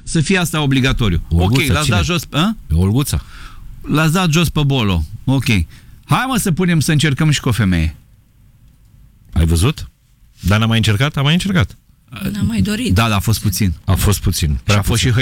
să fie asta obligatoriu. Olguța, ok, l-ați dat jos... Olguța. L-ați dat jos pe Bolo. Ok. Hai mă să încercăm și cu o femeie. Ai văzut? Dar n-am mai încercat? Am mai încercat. N-am mai dorit. Da, dar a fost puțin. A fost puțin. Și a fost și